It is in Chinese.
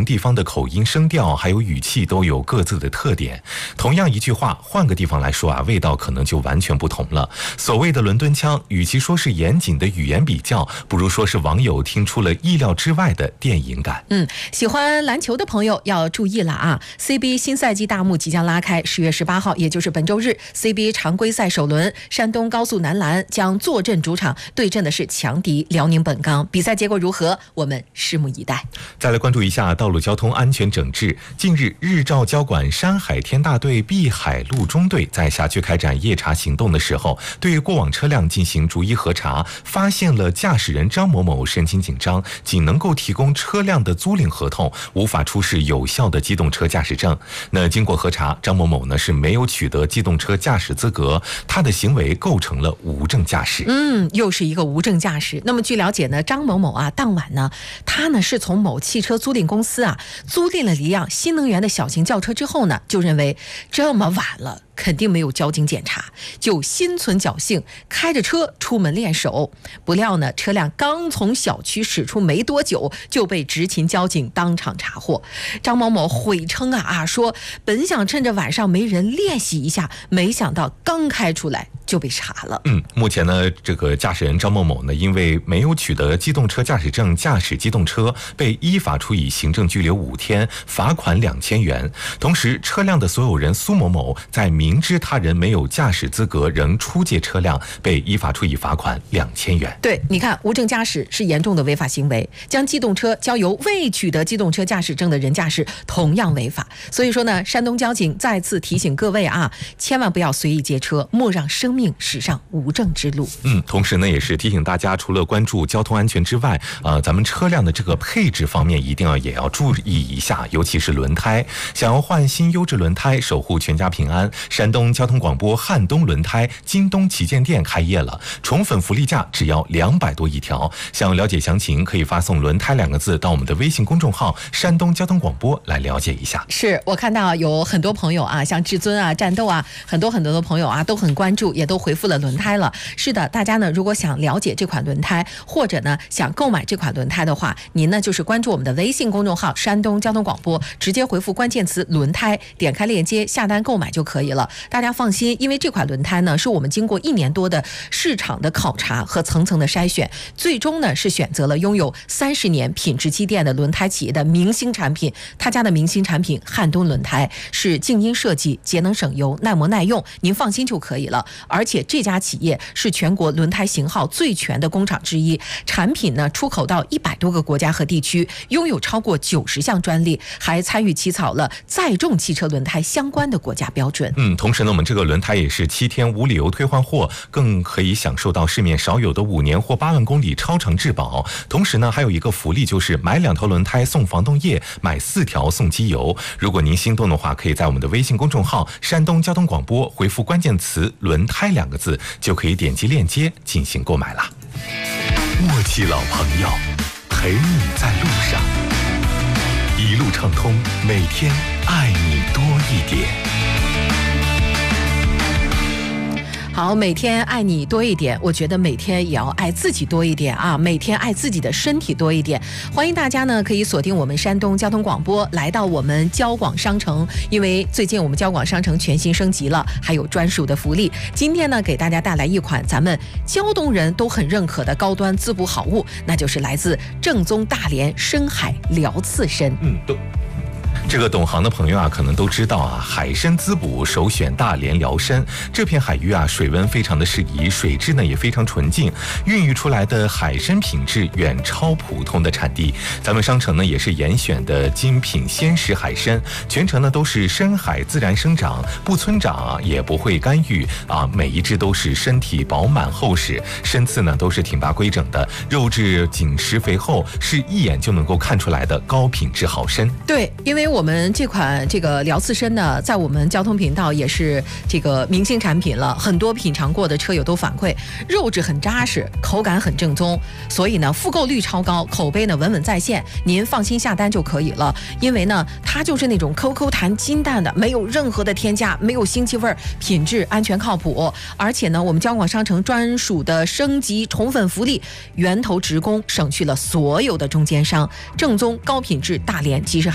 地方的口音、声调还有语气都有各自的特点。同样一句话，换个地方来说啊，味道可能就完全不同了。所谓的伦敦腔，与其说是严谨的语言比较，不如说是网友听出了意料之外的电影感。 喜欢篮球的朋友要注意了啊 ！CBA 新赛季大幕即将拉开，10月18号，也就是本周日 ，CBA 常规赛首轮，山东高速男篮将坐镇主场，对阵的是强敌辽宁本钢。比赛结果如何？我们拭目以待。 再来关注一下道路交通安全整治。近日，日照交管山海天大队碧海路中队在辖区开展夜查行动的时候，对过往车辆进行逐一核查，发现了驾驶人张某某神经紧张，仅能够提供车辆的租赁合同，无法出示有效的机动车驾驶证。那经过核查，张某某呢是没有取得机动车驾驶资格，他的行为构成了无证驾驶。 又是一个无证驾驶。那么据了解呢，张某某啊，当晚呢，他呢是从某汽车租赁公司啊租赁了一辆新能源的小型轿车之后呢，就认为这么晚了肯定没有交警检查，就心存侥幸，开着车出门练手。不料呢，车辆刚从小区驶出没多久，就被执勤交警当场查获。张某某悔称说本想趁着晚上没人练习一下，没想到刚开出来就被查了。 目前呢，这个驾驶人张某某呢，因为没有取得机动车驾驶证驾驶机动车，被依法处以行政拘留5天，罚款2000元。同时，车辆的所有人苏某某在明知他人没有驾驶资格仍出借车辆，被依法处以罚款2000元。 对，你看，无证驾驶是严重的违法行为，将机动车交由未取得机动车驾驶证的人驾驶同样违法。所以说呢，山东交警再次提醒各位千万不要随意借车，莫让生命驶上无证之路。 同时呢，也是提醒大家，除了关注交通安全之外，咱们车辆的这个配置方面也要注意一下，尤其是轮胎。想要换新优质轮胎，守护全家平安，山东交通广播汉东轮胎京东旗舰店开业了，宠粉福利价只要200多一条。想了解详情，可以发送轮胎2个字到我们的微信公众号山东交通广播来了解一下。 是我看到有很多朋友像至尊战斗很多的朋友都很关注，也都回复了轮胎了。是的，大家呢如果想了解这款轮胎，或者呢想购买这款轮胎的话，您呢就是关注我们的微信公众号山东交通广播，直接回复关键词轮胎，点开链接下单购买就可以了。大家放心，因为这款轮胎呢是我们经过1年多的市场的考察和层层的筛选，最终呢是选择了拥有30年品质积淀的轮胎企业的明星产品。他家的明星产品汉东轮胎是静音设计、节能省油、耐磨耐用，您放心就可以了。而且这家企业是全国轮胎型号最全的工厂之一，产品呢出口到100多个国家和地区，拥有超过90项专利，还参与起草了载重汽车轮胎相关的国家标准。 同时呢，我们这个轮胎也是7天无理由退换货，更可以享受到市面少有的5年或8万公里超长质保。同时呢，还有一个福利，就是买2条轮胎送防冻液，买4条送机油。如果您心动的话，可以在我们的微信公众号山东交通广播回复关键词轮胎2个字，就可以点击链接进行购买啦。默契老朋友，陪你在路上，一路畅通，每天爱你多一点。 好，每天爱你多一点，我觉得每天也要爱自己多一点每天爱自己的身体多一点。欢迎大家呢可以锁定我们山东交通广播，来到我们交广商城，因为最近我们交广商城全新升级了，还有专属的福利。今天呢给大家带来一款咱们胶东人都很认可的高端滋补好物，那就是来自正宗大连深海辽刺参。 这个懂行的朋友可能都知道海参滋补首选大连辽参。这片海域水温非常的适宜，水质呢也非常纯净，孕育出来的海参品质远超普通的产地。咱们商城呢也是严选的精品鲜食海参，全程呢都是深海自然生长，不村长也不会干预每一只都是身体饱满厚实，身次呢都是挺拔规整的，肉质紧实肥厚，是一眼就能够看出来的高品质好参。 对，因为我们这款辽刺参呢，在我们交通频道也是这个明星产品了，很多品尝过的车友都反馈，肉质很扎实，口感很正宗，所以呢复购率超高，口碑呢稳稳在线，您放心下单就可以了。因为呢它就是那种 QQ 弹金蛋的，没有任何的添加，没有腥气味，品质安全靠谱。而且呢我们交广商城专属的升级宠粉福利，源头直供，省去了所有的中间商，正宗高品质大连即是